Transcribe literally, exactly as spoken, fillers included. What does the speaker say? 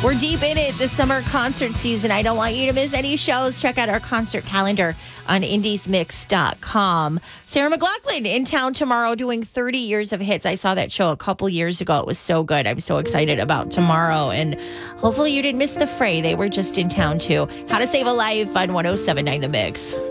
We're deep in it, the summer concert season. I don't want you to miss any shows. Check out our concert calendar on indies mix dot com. Sarah McLachlan in town tomorrow doing thirty years of hits. I saw that show a couple years ago. It was so good. I'm so excited about tomorrow. And hopefully you didn't miss the fray. They were just in town too. How to Save a Life on one oh seven point nine The Mix.